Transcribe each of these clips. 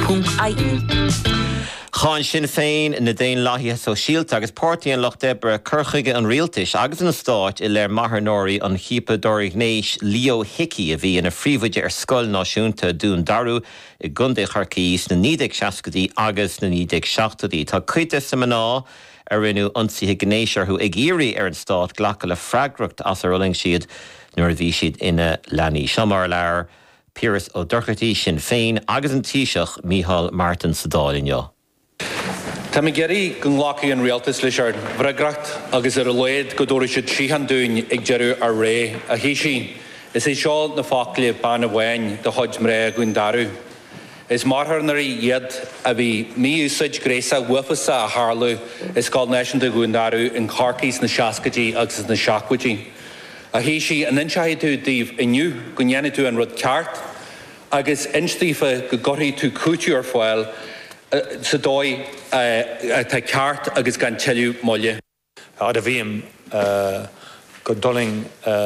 Cháin Sinn Féin na déon láithithe so síolta agus pórtaí an Loch Debre curchuige an rialtais agus an stáit I léir Mathernóirí an chipa dóigh néis Leo Hickey a bhí ina phríomhaide scoil náisiúnta dún darú I gunda Charcaís na 1960 agus na 1970. Tá cuite sa maná ar rinú ionsaithe gnéisiarthú ag iarraí ar an stát ghlacha le freagracht as ar uling siad nuair a bhí siad ina leanaí. Seomar leir Piaras ó Dorchartaí Sinn Féin agus an Taoiseach Micheál Martin sa dálinne. Tá mi geirí go nglacaí an rialtas leis ar bhreagracht agus ar a léad go dóir siad tríchan dún ag dearú ar ré a hí sin. Is é seo na fáclaí ban a bhain de chuid mré gún darú. Is marthnaí iad a bhí míúsaid gréasa wufasa a Harlú is gáil nation de gún darú in Charcaís na Seascatí agus na Seacuidí. A hí si an inseaí tú díomh inniu go ngeanna tú an rud ceart agus instífa go gotaí tú cúteú ar fáil sa dói tá ceart agus gan teiliú moille. A bhíam go doling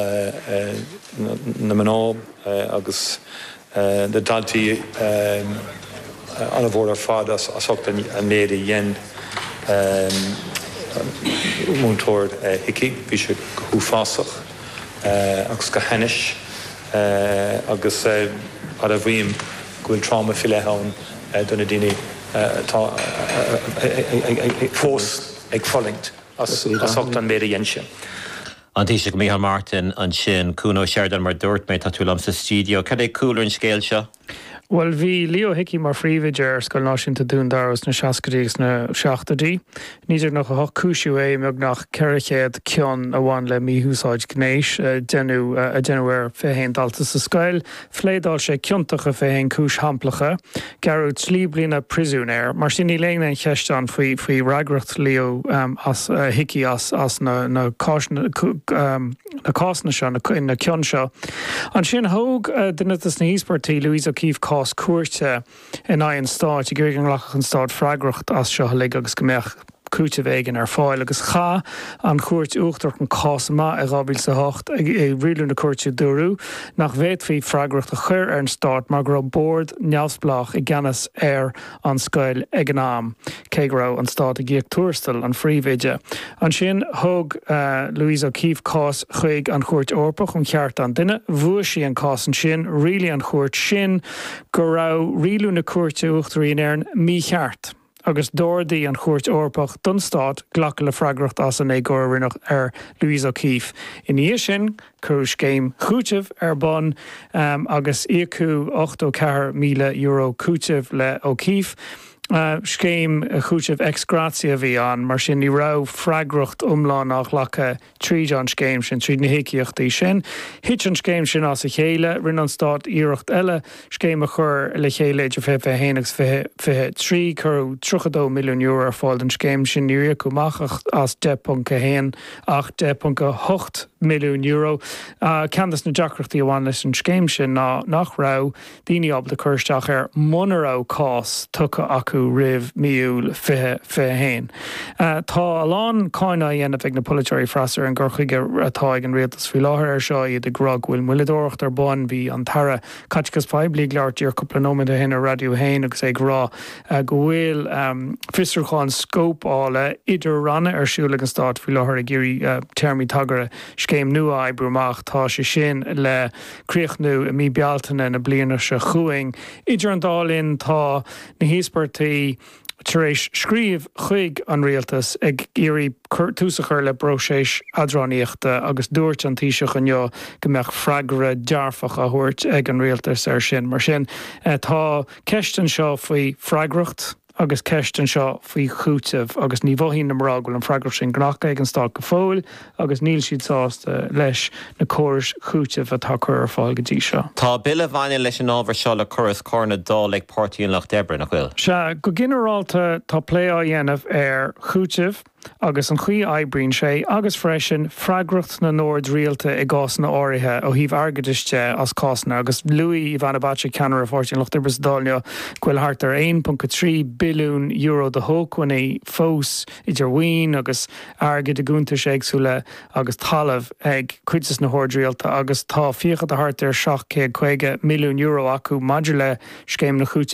na maná agus na daltaí an bhór ar fad as socht an néad dhéan múntóir Hickey, bhí sé go fásach agus go henis agus a bhíam gofuil trauma filethain donna daoine fós ag follingt as socht an méad dhéan sin. An Taoiseach Micheál Martin an sin cúnó Sheridan mar dúirt méid tá túlam sa studio. Cad é cúlar an scéil seo? Well, bhí Leo Hickey mar phríomhaide ar scoil náisiúnta dún daras na Seascatí na Seachtaidí. Níidir nach a cúisiú é meag nach ceirichéad cion a bhain le míthúsáid gnéis denú ar féhéin dalta sa scoil. Phléadáil sé ciontacha féhéin cúis hamplacha. Garú slí blina prisún air. Mar sin ní léana an cheistán faoi reagracht Leo as Hickey as na cásna seo na cion seo. An sin thóg dunatas na híospartaí Louise O'Keeffe cás cuairte in an stáit I gcuig an lach an stáit freagracht as seo le agus gombeach cúte bhéigean ar fáil agus cha an chuirt uachtar an cásma a rábíl sa hocht ag riúlú na cuairte dúrú nach bhéad fhí freagracht a chur ar an stáit mar gur bord neamhsplach I gceannas ar an scoil ag an am cé go raibh an stáit a gcíoch túrstal an phríomhaide. An sin thug Louise O'Keeffe cás chuig an chuirt orpach an cheart an duine bhuaigh sí an cás an sin rilí an chuirt sin go raibh riúlú na cuairte uachtarí in airn mícheart. Agus dóirdaí an chuirt orpach don stát ghlacha le freagracht as an éagóir rinneach ar Louise O'Keeffe. In níos sin cúis céim chúteamh ar bon agus íocú €8,400 chúteamh le O'Keeffe. Scéim chúteamh ex gratia bhí an mar sin ní rah freagracht umláin nach lecha tríd an scéim sin tríd na héiciíochtaí sin. Hit an scéim sin as a chéile rinn an stát íireacht eile scéim a chur le chéile idir féhéanagus trí chu €3 milliún ar fáil an scéim sin nuí go machach as 10.1 ach 10.8 milliún euro. Candas na deacrachtaí amháin leis an scéim sin nach rah daoine ab de chuirteach ar monará cás tucha acu rih miúil féhéin. Tá alán cáinna dhéanamh ag na politeoirí freasar an gcurchuige atá ag an rialtas faoi láthair ar seo iad a grog bhfuil muiledóireacht ar bon bhí an tara caiteachas poiblí leart ar cúpla nóiméad hin a radio hain agus ag rá go bhfuil fiosrúcháin scópála idir ranna ar siúla an stát faoi láthair ag géirí termí tagare scéim nua ebrúmach tá sé sin le críochnú a mí bealtaine na bliana se chuing. Idir an dálinn tá na híospartaí tar éis scríomh chuig an rialtas ag géirí túsachar le broséis adráníochta agus dúirt an Taoiseach anneo gombeach freagra dearfach a thuirt ag an rialtas ar sin. Mar sin tá ceistan seo faoi freagracht agus ceistan seo faoi chúteamh agus ní bhhín na mrá bhfuil an freagracht sin gnacha ag an stát go fóil agus níl siad sásta leis na córas chúteamh atá chur ar fáil go dtí seo. Tá bille bhaine leis an ábhar seo le choras córna dá le pórtaí an Loch Debre nach bhfuil. Se go ginearálta tá plé á dhéanamh ar chúteamh agus an chuí eibríonn sé agus freisin freagracht na Nord rialta I gás na áirithe ó híomh airgeiste as cásna agus Louis Ivana Bache ceanar a fórtin Loch Debre dáilne ghfuil hart ar €1.3 billiún de hócuinna fós idir Wien agus airgid a gúnta sé agsúla agus talamh ag cuitas na Hord rialta agus tá fíochad a hart ar €750 milliún acu maidir le scéim na chúte